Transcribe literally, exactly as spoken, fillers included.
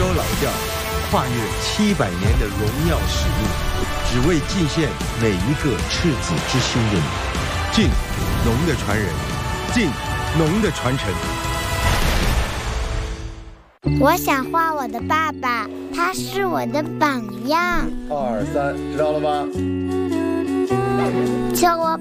州老调，跨越七百年的荣耀使命，只为敬献每一个赤子之心的你。敬农的传人，敬农的传承。 我想画我的爸爸，他是我的榜样。 二三，知道了吗？ 求我